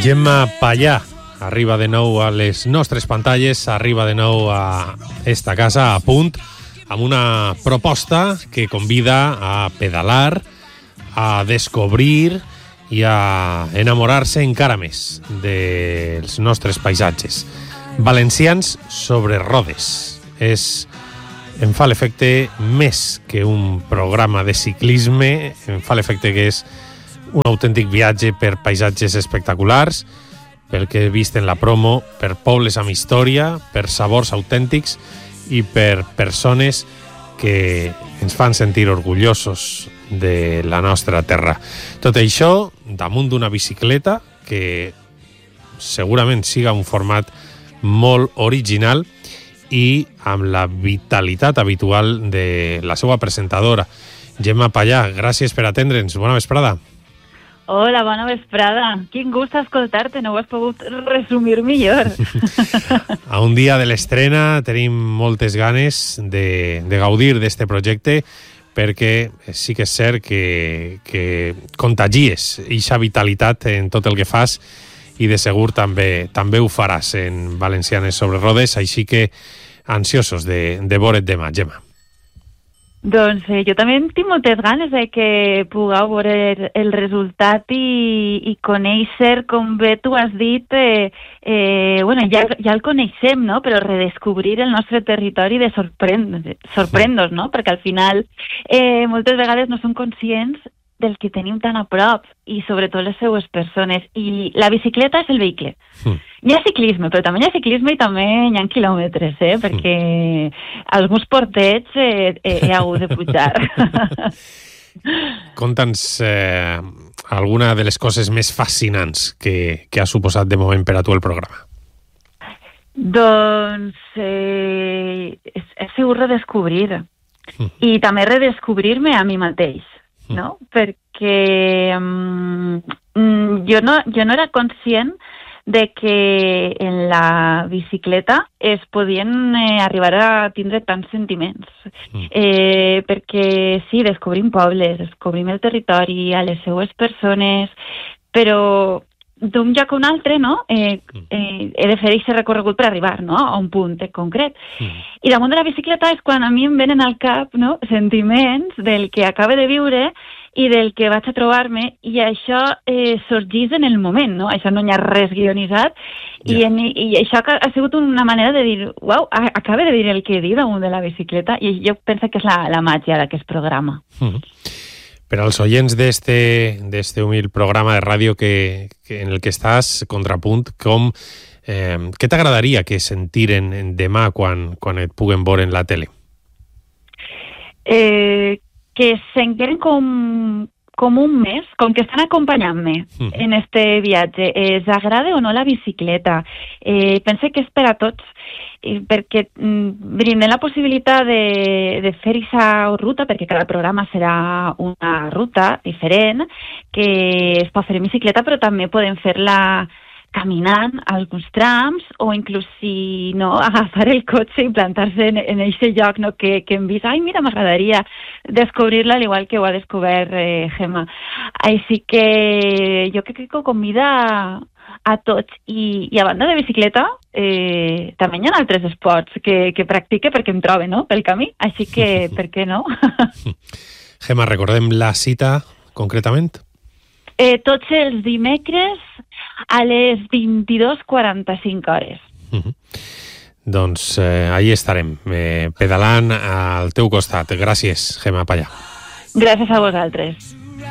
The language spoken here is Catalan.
Gemma Pallà arriba de nou a les nostres pantalles, arriba de nou a esta casa, a Punt, amb una proposta que convida a pedalar, a descobrir i a enamorar-se encara més dels nostres paisatges. Valencians sobre rodes. Em fa l'efecte més que un programa de ciclisme, em fa l'efecte que és un autèntic viatge per paisatges espectaculars, pel que he vist en la promo, per pobles amb història, per sabors autèntics i per persones que ens fan sentir orgullosos de la nostra terra. Tot això damunt d'una bicicleta que segurament siga un format molt original i amb la vitalitat habitual de la seva presentadora. Gemma Pallà, gràcies per atendre'ns. Bona vesprada. Hola, bona vesprada. Quin gust escoltar-te, no ho has pogut resumir millor. A un dia de l'estrena tenim moltes ganes de gaudir d'este projecte perquè sí que és cert que contagies eixa vitalitat en tot el que fas i de segur també ho faràs en Valencianes sobre rodes, així que ansiosos de veure't demà, Gemma. Doncs jo també tinc moltes ganes de que pugueu veure el resultat i conèixer, com bé tu has dit, bueno, ja el coneixem, no? Però redescobrir el nostre territori de sorprendre-nos, no? Perquè al final moltes vegades no som conscients del que tenim tan a prop i sobretot les seues persones. I la bicicleta és el vehicle. Hi ha ciclisme, però també hi ha ciclisme i també hi ha quilòmetres, perquè alguns portets he hagut de pujar. Conta'ns alguna de les coses més fascinants que ha suposat de moment per a tu el programa. Doncs he sigut redescobrir i també redescobrir-me a mi mateix, no? Perquè jo no era conscient de que en la bicicleta es podien arribar a tindre tants sentiments. Perquè sí, descobrim pobles, descobrim el territori, a les seues persones, però d'un lloc a un altre, no? He de fer aquest recorregut per arribar, no? A un punt concret. I damunt de la bicicleta és quan a mi em venen al cap, no? Sentiments del que acabo de viure i del que vaig a trobar-me, i això sorgís en el moment, no? Això no hi ha res guionitzat, i això ha sigut una manera de dir, uau, acabo de dir el que he dit damunt de la bicicleta, i jo penso que és la màgia d'aquest programa. Per als oients d'este humil programa de ràdio en el que estàs, Contrapunt, què t'agradaria que sentiren demà quan et puguen veure en la tele? Que s'enqueren com un mes, com que estan acompanyant-me en este viatge. Els agrada o no la bicicleta? Pense que és per a tots, perquè brindem la possibilitat de fer aquesta ruta, perquè cada programa serà una ruta diferent, que es pot fer en bicicleta, però també podem fer-la caminant alguns trams, o inclús si no, agafar el cotxe i plantar-se en aquest lloc, no, que hem vist. Ai, mira, m'agradaria descobrir-la, al igual que ho ha descobert Gemma. Així que jo crec que convida a tots. I a banda de bicicleta, també hi ha altres esports que practique perquè em trobe, no?, pel camí. Així que, per què no? Gemma, recordem la cita concretament? Tots els dimecres a les 22:45 hores. Doncs ahí estarem, pedalant al teu costat. Gràcies, Gemma Pallà. Gràcies a vosaltres.